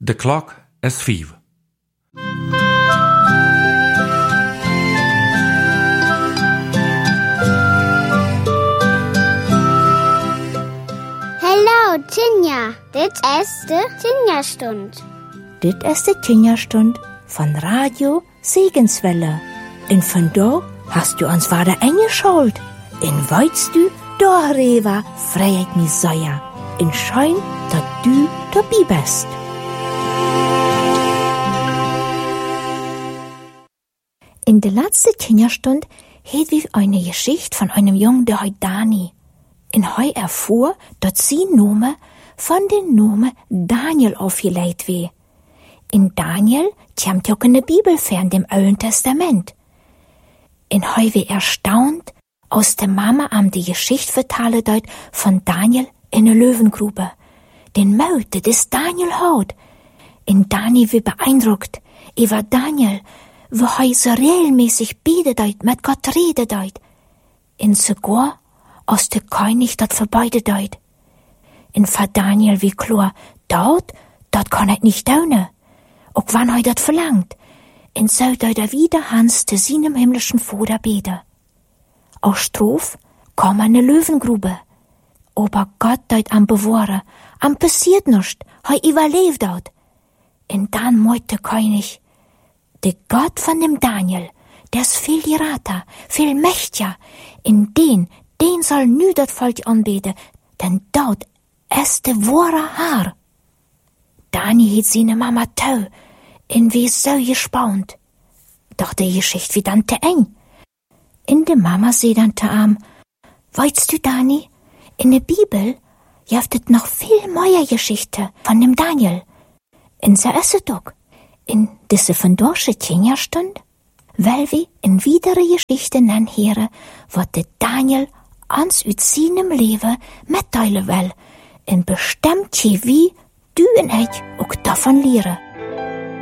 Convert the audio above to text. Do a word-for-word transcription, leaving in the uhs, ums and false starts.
De klok is vijf. Hallo, Tinja. Dit is de Tinja-Stund. Dit is de Tinja-Stund von Radio Segenswelle. En vandaag hast du ons vader eingeschult. En weißt du, darüber freu ich mich sehr. En schein, dat du dabei bist. In der letzten Tinja-Stund hätt wir eine Geschichte von einem Jungen, der heißt Dani. En hij erfuhr, dat sein Name von dem Namen Daniel aufgeleitet wird. In Daniel kommt auch in der Bibel vor, in dem Alten Testament. En hij wird erstaunt, aus der Mama am die Geschichte vertellen deut von Daniel in der Löwengrube. Den Mörder des Daniel haut. En Dani wird beeindruckt, über Daniel, wo hij so regelmäßig betet deut, mit Gott redet deut. En sogar aus der König dat verbeide deut. En für Daniel wie klar, dort, dort kann er nicht daunen. Auch wann er dat verlangt. En so deut er wieder Hans zu seinem himmlischen Vater beten. Aus Strof kam er in die Löwengrube. Aber Gott deut am bewahren, am passiert nischt, er überlebt dort. En dann meint der König, der Gott von dem Daniel, der ist viel gerater, viel mächtiger, in den, den soll nu dat Volk anbeten, denn dort ist der wahre Herr. Dani hat seine Mama tau, en wie so gespannt. Doch die Geschichte wie dann te eng. In der Mama sie dann te am, weißt du, Dani, in der Bibel gibt es noch viel mehr Geschichte von dem Daniel. In so ist es doch. In diese von Dorsche Tinja-Stund, weil wir in widere Geschichte nennen hören, wat der Daniel ans uit seinem Leben mitteilen will, in bestimmt wie du und ich auch davon lehren.